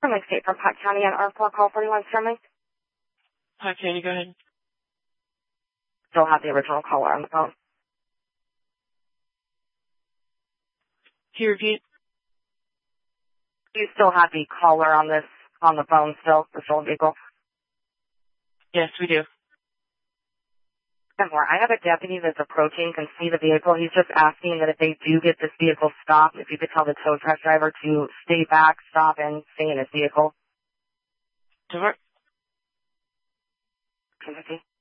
Sterling State from Pot County on R4 call 41 Sterling. Hi, Katie, go ahead. Still have the original caller on the phone. Can you repeat? You still have the caller on the phone still, the stolen vehicle? Yes, we do. And more. I have a deputy that's approaching, can see the vehicle. He's just asking that if they do get this vehicle stopped, if you could tell the tow truck driver to stay back, stop, and stay in his vehicle. To work. Okay.